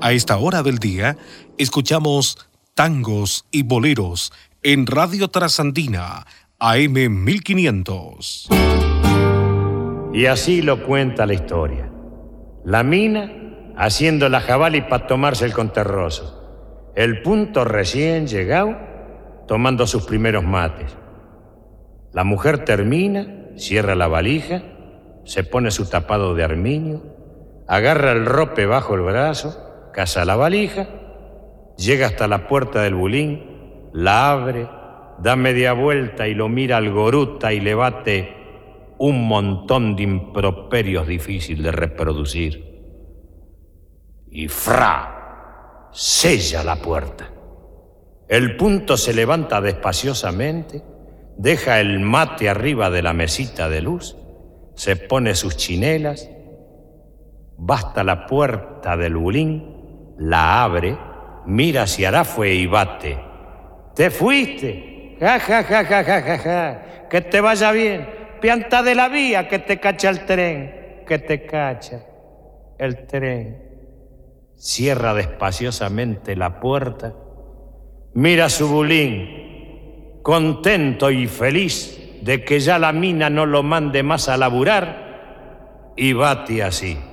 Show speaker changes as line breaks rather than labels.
A esta hora del día, escuchamos tangos y boleros en Radio Trasandina, AM 1500.
Y así lo cuenta la historia. La mina haciendo la jabali para tomarse el conterroso. El punto recién llegado tomando sus primeros mates. La mujer termina, cierra la valija, se pone su tapado de armiño, agarra el rope bajo el brazo, caza la valija, llega hasta la puerta del bulín, la abre, da media vuelta y lo mira al goruta y le bate un montón de improperios difícil de reproducir. Y ¡fra! Sella la puerta. El punto se levanta despaciosamente, deja el mate arriba de la mesita de luz, se pone sus chinelas, va hasta la puerta del bulín, la abre, mira hacia Arafue y bate. ¿Te fuiste? Ja, ja, ja, ja, ja, ja, ja. Que te vaya bien. Pianta de la vía, que te cacha el tren. Que te cacha el tren. Cierra despaciosamente la puerta, mira su bulín, contento y feliz de que ya la mina no lo mande más a laburar, y bate así.